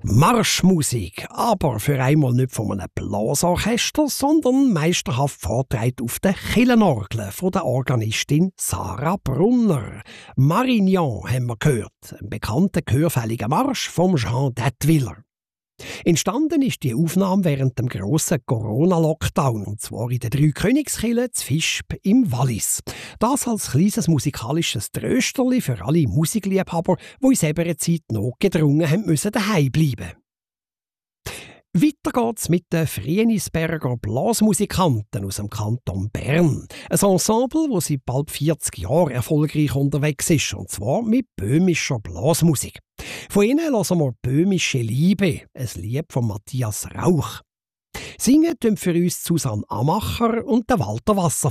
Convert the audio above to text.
Marschmusik, aber für einmal nicht von einem Blasorchester, sondern meisterhaft vorgetragen auf der Kirchenorgel von der Organistin Sarah Brunner. Marignan haben wir gehört, ein bekannter gehörfälliger Marsch vom Jean Detwiller. Entstanden ist die Aufnahme während dem grossen Corona-Lockdown, und zwar in den 3 Königskirchen zu Visp im Wallis. Das als kleines musikalisches Trösterli für alle Musikliebhaber, die in selber Zeit notgedrungen haben müssen daheim bleiben. Weiter geht's mit den Frienisberger Blasmusikanten aus dem Kanton Bern. Ein Ensemble, das seit bald 40 Jahren erfolgreich unterwegs ist, und zwar mit böhmischer Blasmusik. Von ihnen hören wir «Böhmische Liebe», ein Lied von Matthias Rauch. Singen tun für uns Susanne Amacher und der Walter Wasser.